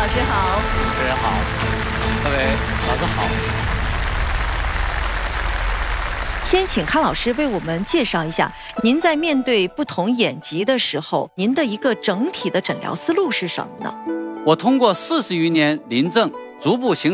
师好。 主持人好，各位老师好。 先请康老师为我们介绍一下，您在面对不同眼疾的时候，您的一个整体的诊疗思路是什么呢？ 我通过40余年临证，逐步形